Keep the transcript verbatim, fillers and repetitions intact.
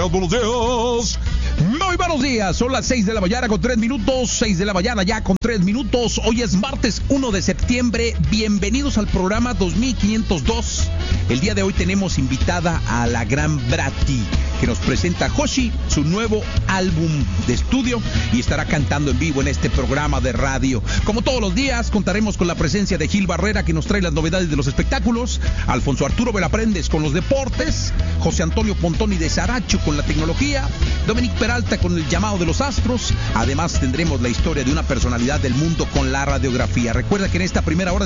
Buenos días. Muy buenos días, son las seis de la mañana con tres minutos, seis de la mañana ya con tres minutos. Hoy es martes uno de septiembre. Bienvenidos al programa dos mil quinientos dos. El día de hoy tenemos invitada a la gran Bratty, que nos presenta Joshi, su nuevo álbum de estudio, y estará cantando en vivo en este programa de radio. Como todos los días, contaremos con la presencia de Gil Barrera, que nos trae las novedades de los espectáculos, Alfonso Arturo Velaprendes con los deportes, José Antonio Pontoni de Saracho con la tecnología, Dominic Peralta con el llamado de los astros. Además tendremos la historia de una personalidad del mundo con la radiografía. Recuerda que en esta primera hora